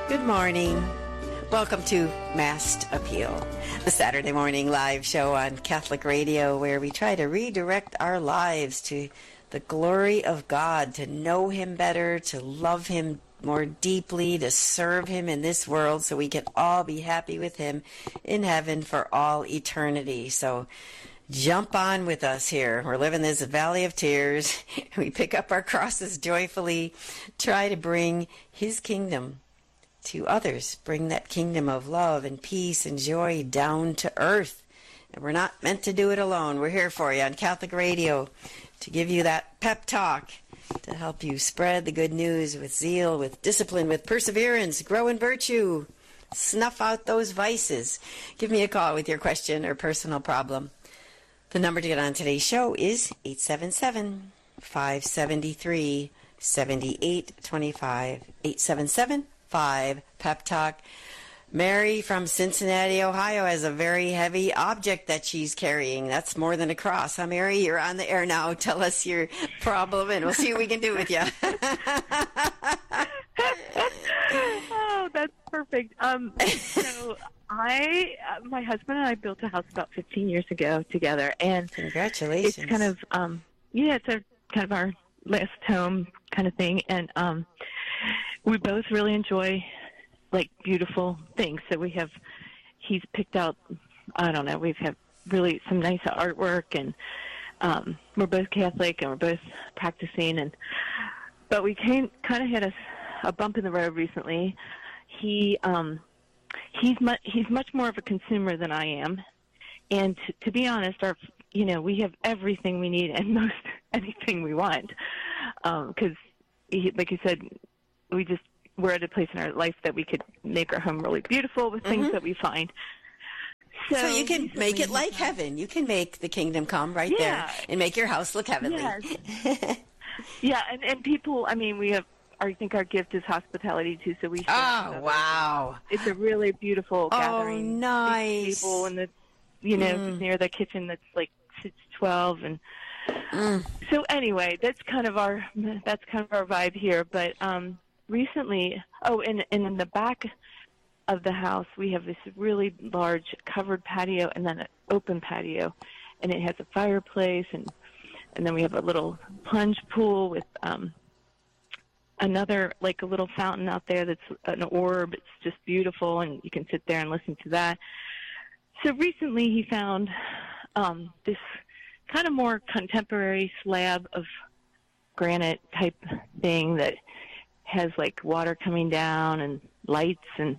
Good morning. Welcome to Massed Appeal, the Saturday morning live show on Catholic Radio where we try to redirect our lives to the glory of God, to know Him better, to love Him more deeply, to serve Him in this world so we can all be happy with Him in heaven for all eternity. So jump on with us here. We're living this valley of tears. We pick up our crosses joyfully, try to bring His kingdom to others, bring that kingdom of love and peace and joy down to earth. And we're not meant to do it alone. We're here for you on Catholic Radio to give you that pep talk, to help you spread the good news with zeal, with discipline, with perseverance, grow in virtue, snuff out those vices. Give me a call with your question or personal problem. The number to get on today's show is 877-573-7825. 877-5 Pep Talk. Mary from Cincinnati, Ohio has a very heavy object that she's carrying. That's more than a cross. Huh, Mary? You're on the air now. Tell us your problem and we'll see what we can do with you. Oh, that's perfect. So my husband and I built a house about 15 years ago together, and congratulations. It's kind of, it's a kind of our last home kind of thing, and we both really enjoy like beautiful things. So he's picked out, I don't know, we've had really some nice artwork, and we're both Catholic and we're both practicing, but we kind of had a bump in the road recently. He's much more of a consumer than I am, and to be honest, we have everything we need and most anything we want, because like you said, we're at a place in our life that we could make our home really beautiful with things that we find. So you can make it like heaven. You can make the kingdom come right there and make your house look heavenly. Yes. Yeah, and people, I think our gift is hospitality too. So we. Oh, wow! It's a really beautiful gathering. Oh, nice! Table in the, near the kitchen that's like 12, and so anyway, that's kind of our vibe here. But recently, and in the back of the house, we have this really large covered patio and then an open patio, and it has a fireplace, and then we have a little plunge pool with another, like a little fountain out there that's an orb. It's just beautiful, and you can sit there and listen to that. So recently he found this kind of more contemporary slab of granite type thing that has like water coming down and lights and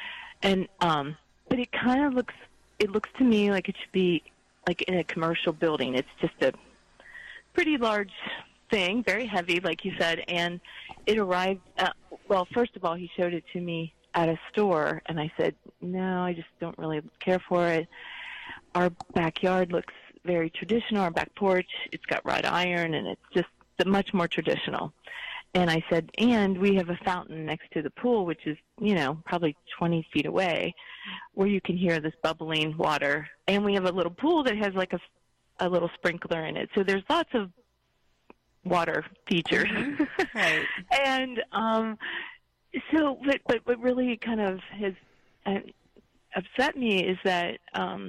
but it kind of looks to me like it should be like in a commercial building. It's just a pretty large thing, very heavy, like you said, and it arrived, first of all, he showed it to me at a store, and I said, no, I just don't really care for it. Our backyard looks very traditional, our back porch, it's got wrought iron, and it's just much more traditional. And I said, and we have a fountain next to the pool, which is, probably 20 feet away, where you can hear this bubbling water. And we have a little pool that has like a little sprinkler in it. So there's lots of water features. Mm-hmm. Right. And so, but what really kind of has upset me is that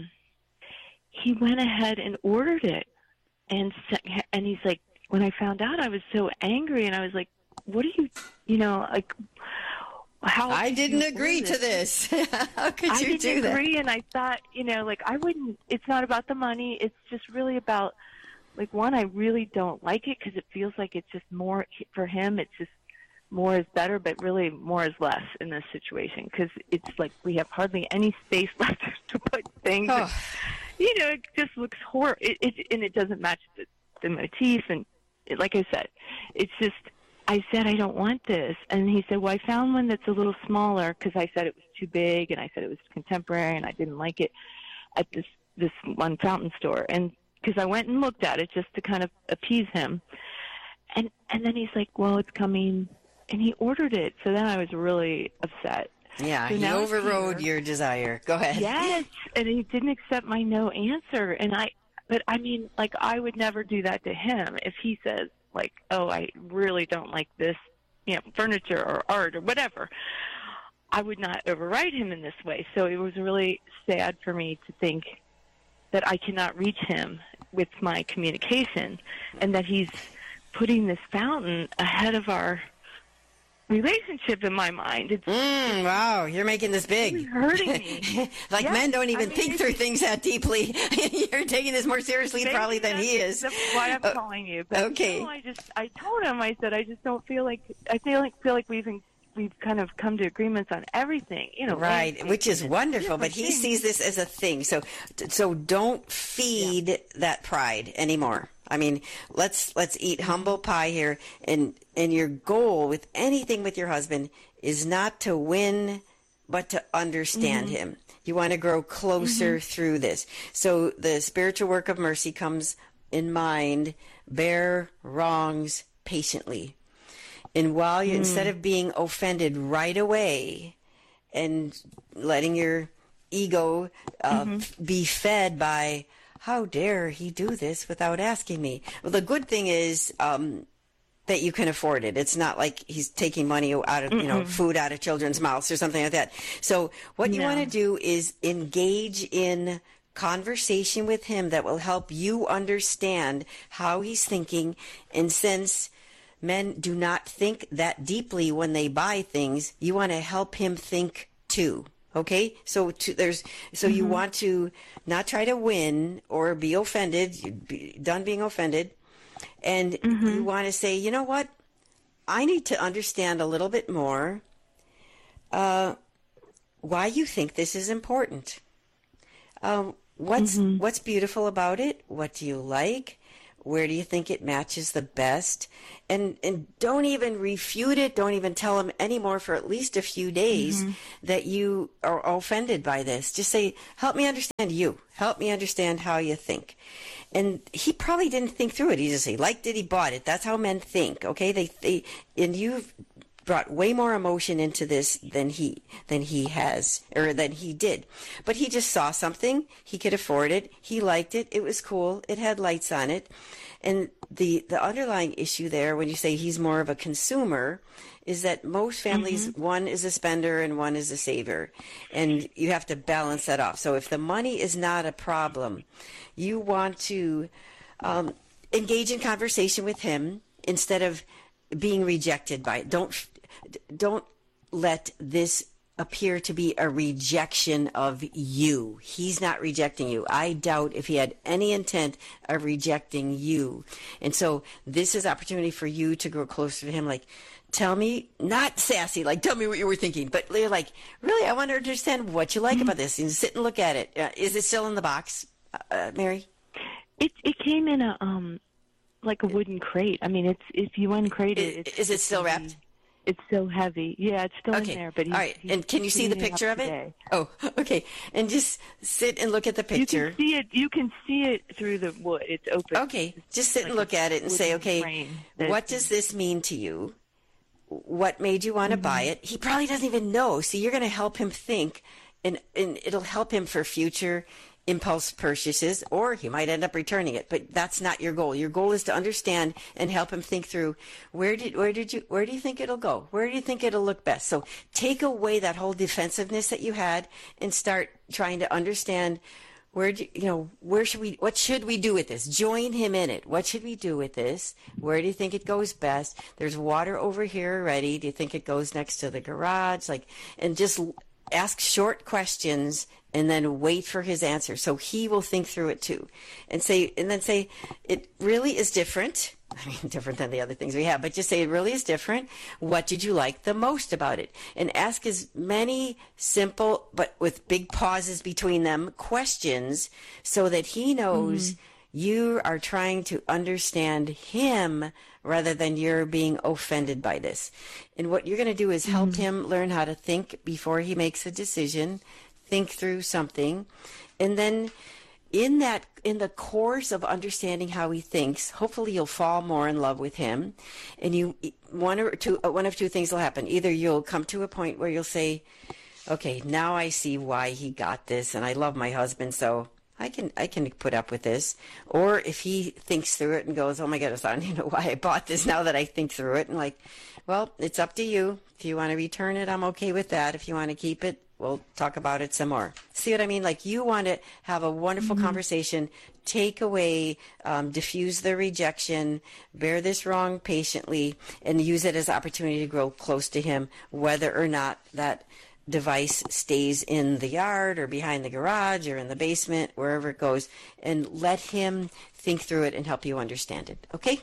he went ahead and ordered it. And he's like, when I found out, I was so angry, and I was like, what do you, like, how? I didn't agree to this. How could you do that? I didn't agree, and I thought, like, I wouldn't, it's not about the money. It's just really about, like, one, I really don't like it because it feels like it's just more, for him, it's just more is better, but really more is less in this situation, because it's like we have hardly any space left to put things. Oh. It just looks horrible, and it doesn't match the motif, and like I said, it's just, I said, I don't want this. And he said, well, I found one that's a little smaller, because I said it was too big, and I said it was contemporary, and I didn't like it at this one fountain store. And because I went and looked at it just to kind of appease him. And then he's like, well, it's coming, and he ordered it. So then I was really upset. Yeah, so he overrode your desire. Go ahead. Yes, and he didn't accept my no answer. But I mean, like, I would never do that to him if he says, like, oh, I really don't like this, furniture or art or whatever. I would not override him in this way. So it was really sad for me to think that I cannot reach him with my communication, and that he's putting this fountain ahead of our relationship in my mind. It's wow, you're making this big. really hurting me. Like, yes, men don't even think through things that deeply. You're taking this more seriously probably than he is. That's why I'm calling you. But okay. no, I told him, I said, I just don't feel like, feel like we've kind of come to agreements on everything, Right, which is wonderful, but he sees this as a thing. So don't feed that pride anymore. I mean, let's eat humble pie here, and your goal with anything with your husband is not to win, but to understand him. You want to grow closer through this. So the spiritual work of mercy comes in mind: bear wrongs patiently. And while you, instead of being offended right away and letting your ego be fed by, how dare he do this without asking me? Well, the good thing is that you can afford it. It's not like he's taking money out of, food out of children's mouths or something like that. So what you want to do is engage in conversation with him that will help you understand how he's thinking. And since men do not think that deeply when they buy things, you want to help him think too. Okay, so you want to not try to win or be offended. You'd be done being offended, and you want to say, you know what? I need to understand a little bit more why you think this is important. What's beautiful about it? What do you like? Where do you think it matches the best? And don't even refute it. Don't even tell him anymore for at least a few days that you are offended by this. Just say, help me understand you. Help me understand how you think. And he probably didn't think through it. He just liked it, he bought it. That's how men think, okay? And you've brought way more emotion into this than he has, or than he did. But he just saw something. He could afford it. He liked it. It was cool. It had lights on it. And the underlying issue there, when you say he's more of a consumer, is that most families, one is a spender and one is a saver. And you have to balance that off. So if the money is not a problem, you want to engage in conversation with him instead of being rejected by it. Don't let this appear to be a rejection of you. He's not rejecting you. I doubt if he had any intent of rejecting you. And so this is opportunity for you to grow closer to him. Like, tell me, not sassy, like, tell me what you were thinking, but like, really, I want to understand what you like about this, and sit and look at it. Is it still in the box, Mary? It came in a like a wooden crate. I mean, it's, if you uncrate it, is it still wrapped? It's so heavy. Yeah, it's still in there. But all right. And can you see the picture of it? Oh, okay. And just sit and look at the picture. You can see it through the wood. It's open. Okay. Just sit and look at it and say, okay, what does this mean to you? What made you want to buy it? He probably doesn't even know. So you're going to help him think, and it'll help him for future impulse purchases, or he might end up returning it, but that's not your goal. Your goal is to understand and help him think through where do you think it'll go? Where do you think it'll look best? So take away that whole defensiveness that you had and start trying to understand what should we do with this? Join him in it. What should we do with this? Where do you think it goes best? There's water over here already. Do you think it goes next to the garage? And just ask short questions and then wait for his answer. So he will think through it too. And then say, it really is different. I mean, different than the other things we have, but just say it really is different. What did you like the most about it? And ask as many simple, but with big pauses between them, questions so that he knows you are trying to understand him rather than you're being offended by this. And what you're going to do is help him learn how to think before he makes a decision, think through something, and then in the course of understanding how he thinks, hopefully you'll fall more in love with him, and one of two things will happen. Either you'll come to a point where you'll say, okay, now I see why he got this, and I love my husband, so I can put up with this. Or if he thinks through it and goes, oh my goodness, I don't even know why I bought this now that I think through it. And like, well, it's up to you. If you want to return it, I'm okay with that. If you want to keep it, we'll talk about it some more. See what I mean? Like, you want to have a wonderful conversation, take away, diffuse the rejection, bear this wrong patiently, and use it as an opportunity to grow close to him, whether or not that device stays in the yard or behind the garage or in the basement, wherever it goes, and let him think through it and help you understand it. Okay?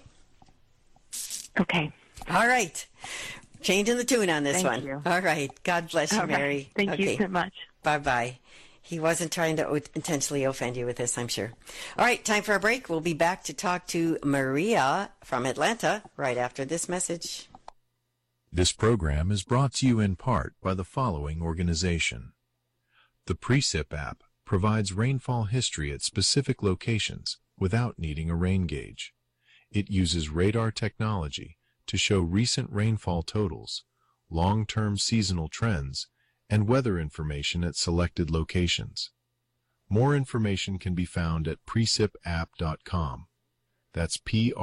Okay. All right. Changing the tune on this Thank one. you. All right. God bless you, All right. Mary. Thank you so much. Bye-bye. He wasn't trying to intentionally offend you with this, I'm sure. All right, time for a break. We'll be back to talk to Maria from Atlanta right after this message. This program is brought to you in part by the following organization. The Precip app provides rainfall history at specific locations without needing a rain gauge. It uses radar technology to show recent rainfall totals, long-term seasonal trends, and weather information at selected locations. More information can be found at precipapp.com. That's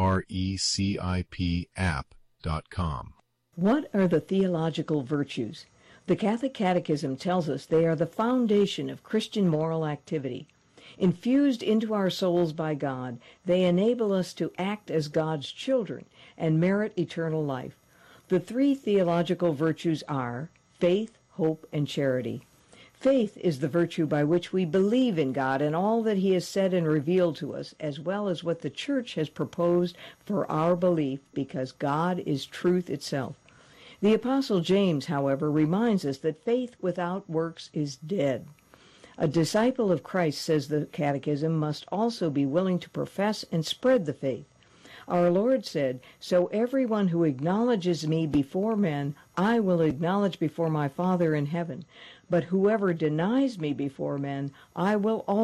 PRECIP app.com. What are the theological virtues? The Catholic Catechism tells us they are the foundation of Christian moral activity. Infused into our souls by God, they enable us to act as God's children and merit eternal life. The three theological virtues are faith, hope, and charity. Faith is the virtue by which we believe in God and all that He has said and revealed to us, as well as what the Church has proposed for our belief, because God is truth itself. The Apostle James, however, reminds us that faith without works is dead. A disciple of Christ, says the Catechism, must also be willing to profess and spread the faith. Our Lord said, "So everyone who acknowledges me before men, I will acknowledge before my Father in heaven. But whoever denies me before men, I will also